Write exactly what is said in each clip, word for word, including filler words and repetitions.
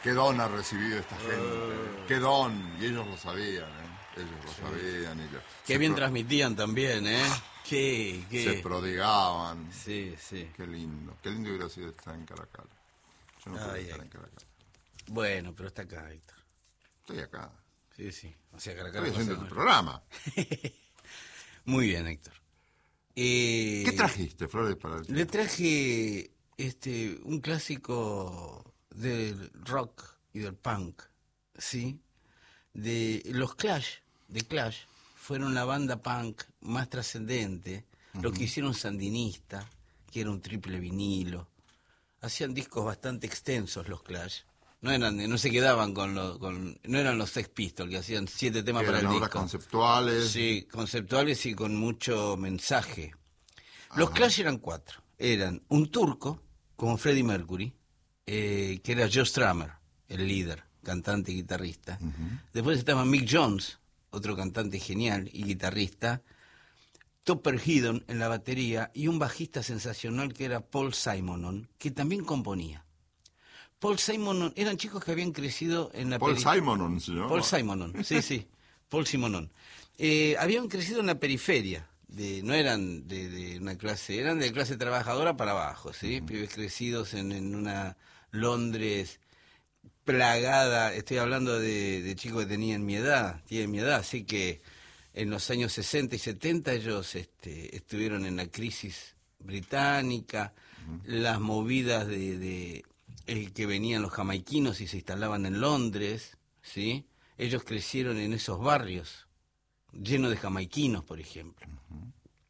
qué don ha recibido esta gente, uh. qué don, y ellos lo sabían, ¿eh? Ellos lo sí. sabían. Y lo, qué bien pro... transmitían también, ¿eh? Qué, qué... Se prodigaban. Sí, sí. Qué lindo, qué lindo hubiera sido estar en Caracas. Yo no puedo estar en Caracas. Bueno, pero está acá, Héctor. Estoy acá. Sí, sí. O sea, Caracas. Estoy haciendo tu programa. Muy bien, Héctor. Eh, ¿Qué trajiste, Flores, para el Le traje este un clásico del rock y del punk, ¿sí? De los Clash, de Clash, fueron la banda punk más trascendente, uh-huh. Lo que hicieron Sandinista, que era un triple vinilo. Hacían discos bastante extensos los Clash. No eran, no se quedaban con los, con, no eran los Sex Pistols que hacían siete temas para el disco. Eran obras conceptuales. Sí, conceptuales y con mucho mensaje. Los Ajá. Clash eran cuatro. Eran un turco, como Freddie Mercury, eh, que era Joe Strummer, el líder, cantante y guitarrista. Uh-huh. Después estaba Mick Jones, otro cantante genial y guitarrista. Topper Headon en la batería y un bajista sensacional que era Paul Simonon, que también componía. Paul Simonon, eran chicos que habían crecido en la Paul peri- Simonon, ¿sí? Paul Simonon, sí, sí, Paul Simonon. Eh, habían crecido en la periferia, de, no eran de, de una clase, eran de clase trabajadora para abajo, ¿sí? Uh-huh. Pibes crecidos en, en una Londres plagada, estoy hablando de, de chicos que tenían mi edad, tienen mi edad, así que en los años sesenta y setenta ellos este, estuvieron en la crisis británica, uh-huh. Las movidas de... de Eh, que venían los jamaiquinos y se instalaban en Londres, ¿sí? Ellos crecieron en esos barrios, llenos de jamaiquinos, por ejemplo. Uh-huh.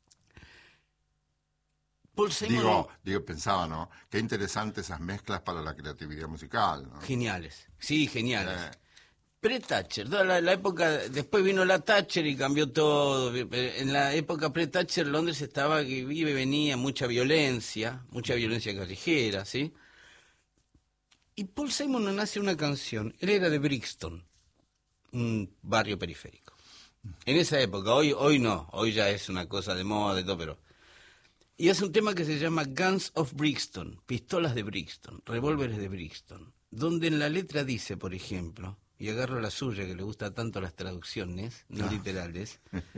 Paul Simon, digo, digo, pensaba, ¿no? Qué interesante esas mezclas para la creatividad musical, ¿no? Geniales, sí, geniales. Eh. Pre-Thatcher, la, la época, después vino la Thatcher y cambió todo. En la época pre-Thatcher Londres estaba que vive, venía mucha violencia, mucha violencia callejera, ¿sí? Y Paul Simon hace una canción, él era de Brixton, un barrio periférico. En esa época, hoy hoy no, hoy ya es una cosa de moda y todo, pero... Y hace un tema que se llama Guns of Brixton, pistolas de Brixton, revólveres de Brixton, donde en la letra dice, por ejemplo, y agarro la suya que le gusta tanto las traducciones, no, no. literales,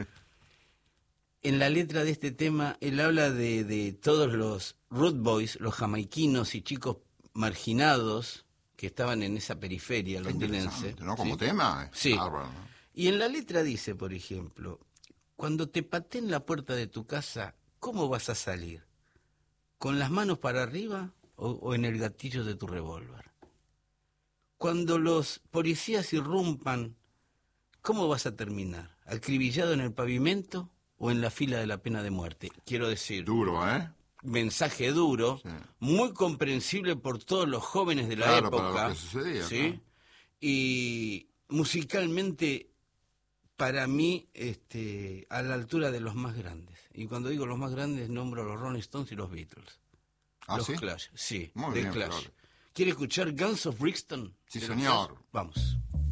en la letra de este tema él habla de, de todos los root boys, los jamaiquinos y chicos marginados que estaban en esa periferia londinense, ¿no? Como ¿sí? tema. Sí. Bárbaro, ¿no? Y en la letra dice, por ejemplo, cuando te pateen la puerta de tu casa, ¿cómo vas a salir? ¿Con las manos para arriba o, o en el gatillo de tu revólver? Cuando los policías irrumpan, ¿cómo vas a terminar? ¿Acribillado en el pavimento o en la fila de la pena de muerte? Quiero decir... Duro, ¿eh? Mensaje duro, sí. Muy comprensible por todos los jóvenes de la claro, época, para lo que sucedía, ¿sí? ¿no? Y musicalmente, para mí, este, a la altura de los más grandes. Y cuando digo los más grandes, nombro a los Rolling Stones y los Beatles. ¿Ah, los sí? Clash, sí, Muy de bien, Clash. Flores. ¿Quiere escuchar Guns of Brixton? Sí, señor. Vamos.